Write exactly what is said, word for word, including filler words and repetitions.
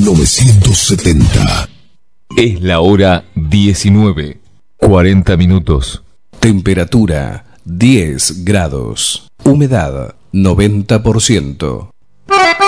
novecientos setenta. Es la hora diecinueve, cuarenta minutos. Temperatura diez grados. Humedad noventa por ciento.